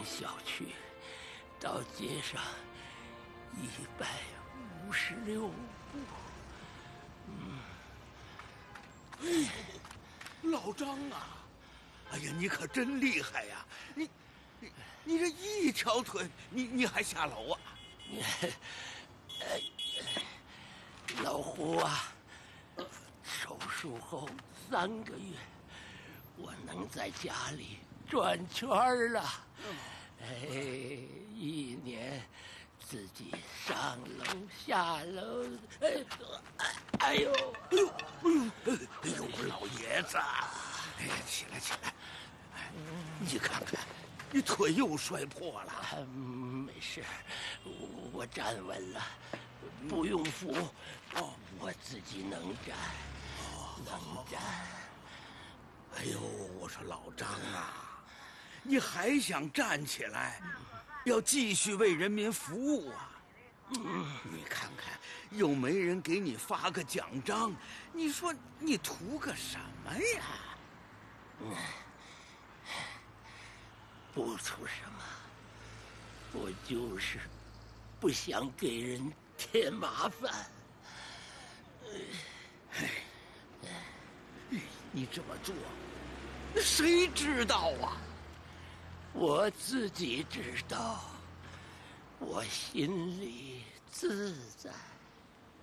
小区到街上156步。 哎，老张啊！哎呀，你可真厉害呀！你这一条腿，你还下楼啊？ 老胡啊，手术后3个月，我能在家里转圈了。1年自己上楼下楼，哎呦， 我老爷子！哎呀，起来起来！哎，你看看，你腿又摔破了。 没事，我站稳了，不用扶。我自己能站，能站。 哎呦，我说老张啊，你还想站起来，要继续为人民服务啊！你看看，又没人给你发个奖章，你说你图个什么呀？ 不图什么，我就是不想给人添麻烦。 你这么做，谁知道啊？ 我自己知道，我心里自在。